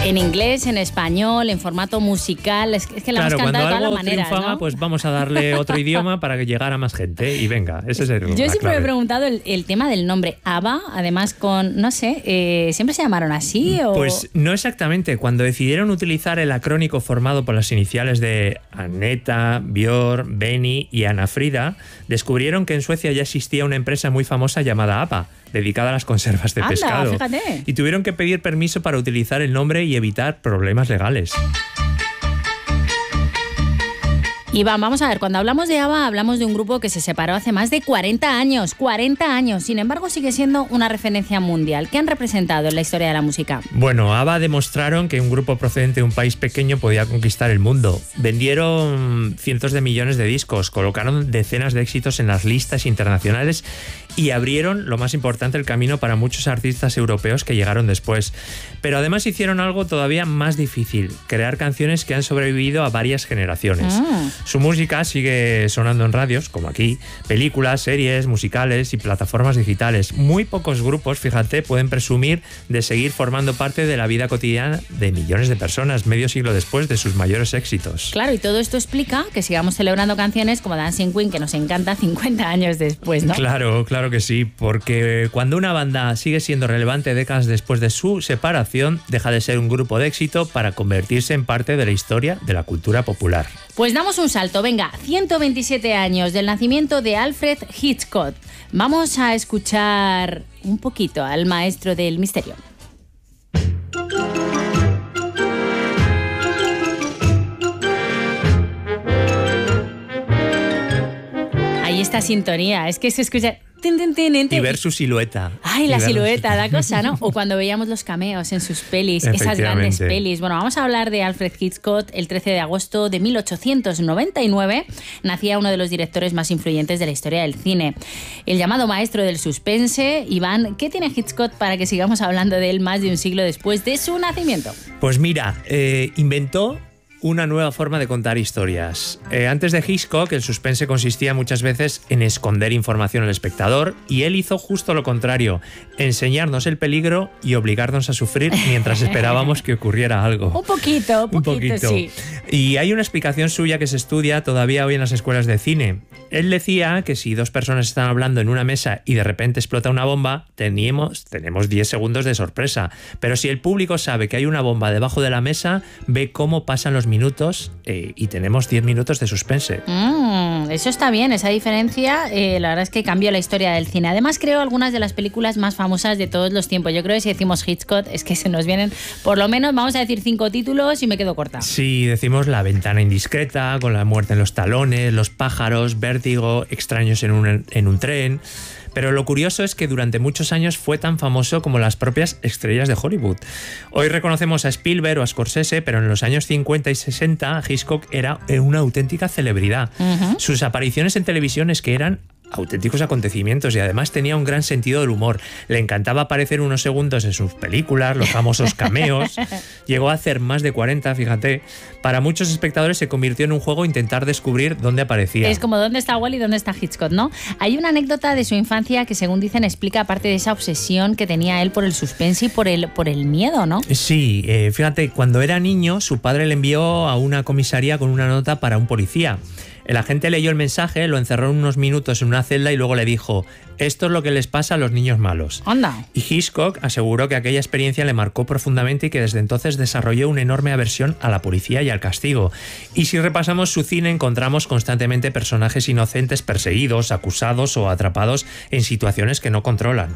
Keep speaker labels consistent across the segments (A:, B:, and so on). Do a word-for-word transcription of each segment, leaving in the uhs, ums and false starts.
A: En inglés, en español, en formato musical, es que, es que la
B: claro,
A: hemos cantado de todas las maneras,
B: triunfaba,
A: ¿no?
B: pues vamos a darle otro idioma para que llegara más gente y venga, ese es el
A: Yo siempre clave. me he preguntado el, el tema del nombre ABBA, además con, no sé, eh, ¿siempre se llamaron así? O...
B: Pues no exactamente. Cuando decidieron utilizar el acrónico formado por las iniciales de Agneta, Björn, Benny y Ana Frida, descubrieron que en Suecia ya existía una empresa muy famosa llamada ABBA, dedicada a las conservas de
A: Anda,
B: pescado.
A: Fíjate.
B: Y tuvieron que pedir permiso para utilizar el nombre y evitar problemas legales.
A: Iván, vamos a ver, cuando hablamos de ABBA hablamos de un grupo que se separó hace más de cuarenta años, cuarenta años, sin embargo sigue siendo una referencia mundial. ¿Qué han representado en la historia de la música?
B: Bueno, ABBA demostraron que un grupo procedente de un país pequeño podía conquistar el mundo. Vendieron cientos de millones de discos, colocaron decenas de éxitos en las listas internacionales y abrieron, lo más importante, el camino para muchos artistas europeos que llegaron después. Pero además hicieron algo todavía más difícil, crear canciones que han sobrevivido a varias generaciones. Mm. Su música sigue sonando en radios, como aquí, películas, series, musicales y plataformas digitales. Muy pocos grupos, fíjate, pueden presumir de seguir formando parte de la vida cotidiana de millones de personas medio siglo después de sus mayores éxitos.
A: Claro, y todo esto explica que sigamos celebrando canciones como Dancing Queen, que nos encanta cincuenta años después, ¿no?
B: Claro, claro que sí, porque cuando una banda sigue siendo relevante décadas después de su separación, deja de ser un grupo de éxito para convertirse en parte de la historia de la cultura popular.
A: Pues damos un salto, venga, ciento veintisiete años del nacimiento de Alfred Hitchcock. Vamos a escuchar un poquito al maestro del misterio. Ahí está sintonía, es que se escucha... Tin, tin, tin, tin, tin.
B: Y ver su silueta.
A: Ay, la silueta, la cosa, ¿no? O cuando veíamos los cameos en sus pelis, esas grandes pelis. Bueno, vamos a hablar de Alfred Hitchcock. El trece de agosto de mil ochocientos noventa y nueve nacía uno de los directores más influyentes de la historia del cine. El llamado maestro del suspense. Iván, ¿qué tiene Hitchcock para que sigamos hablando de él más de un siglo después de su nacimiento?
B: Pues mira, eh, inventó una nueva forma de contar historias. Eh, antes de Hitchcock, el suspense consistía muchas veces en esconder información al espectador y él hizo justo lo contrario, enseñarnos el peligro y obligarnos a sufrir mientras esperábamos que ocurriera algo.
A: Un poquito, un poquito, un poquito. Sí.
B: Y hay una explicación suya que se estudia todavía hoy en las escuelas de cine. Él decía que si dos personas están hablando en una mesa y de repente explota una bomba, teníamos, tenemos diez segundos de sorpresa. Pero si el público sabe que hay una bomba debajo de la mesa, ve cómo pasan los minutos eh, y tenemos diez minutos de suspense.
A: Mm, eso está bien, esa diferencia eh, la verdad es que cambió la historia del cine. Además creo algunas de las películas más famosas de todos los tiempos. Yo creo que si decimos Hitchcock es que se nos vienen por lo menos, vamos a decir cinco títulos y me quedo corta.
B: Sí, decimos La ventana indiscreta, Con la muerte en los talones, Los pájaros, Vértigo, Extraños en un, en un tren... Pero lo curioso es que durante muchos años fue tan famoso como las propias estrellas de Hollywood. Hoy reconocemos a Spielberg o a Scorsese, pero en los años cincuenta y sesenta Hitchcock era una auténtica celebridad. Uh-huh. Sus apariciones en televisión es que eran auténticos acontecimientos y además tenía un gran sentido del humor. Le encantaba aparecer unos segundos en sus películas, los famosos cameos. Llegó a hacer más de cuarenta, fíjate. Para muchos espectadores se convirtió en un juego intentar descubrir dónde aparecía.
A: Es como dónde está Wally y dónde está Hitchcock, ¿no? Hay una anécdota de su infancia que, según dicen, explica parte de esa obsesión que tenía él por el suspense y por el, por el miedo, ¿no?
B: Sí, eh, fíjate, cuando era niño su padre le envió a una comisaría con una nota para un policía. El agente leyó el mensaje, lo encerró unos minutos en una celda y luego le dijo: esto es lo que les pasa a los niños malos.
A: Anda.
B: Y Hitchcock aseguró que aquella experiencia le marcó profundamente y que desde entonces desarrolló una enorme aversión a la policía y al castigo. Y si repasamos su cine encontramos constantemente personajes inocentes perseguidos, acusados o atrapados en situaciones que no controlan.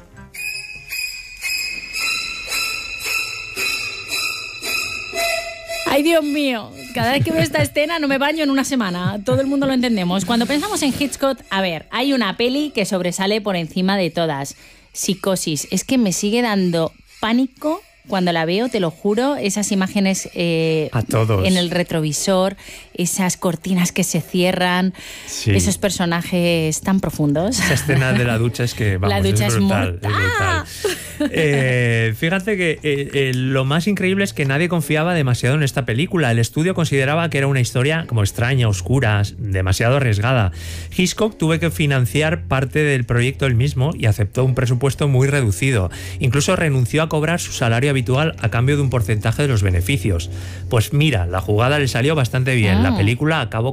A: ¡Ay, Dios mío! Cada vez que veo esta escena no me baño en una semana. Todo el mundo lo entendemos. Cuando pensamos en Hitchcock, a ver, hay una peli que sobresale por encima de todas. Psicosis. Es que me sigue dando pánico cuando la veo, te lo juro. Esas imágenes eh,
B: a todos.
A: En el retrovisor, esas cortinas que se cierran, sí. Esos personajes tan profundos.
B: Esa escena de la ducha es que, vamos,
A: la ducha
B: es brutal.
A: Es,
B: es brutal. Eh, fíjate que eh, eh, lo más increíble es que nadie confiaba demasiado en esta película. El estudio consideraba que era una historia como extraña, oscura, demasiado arriesgada. Hitchcock tuvo que financiar parte del proyecto él mismo y aceptó un presupuesto muy reducido. Incluso renunció a cobrar su salario habitual a cambio de un porcentaje de los beneficios. Pues mira, la jugada le salió bastante bien. Ah. La película acabó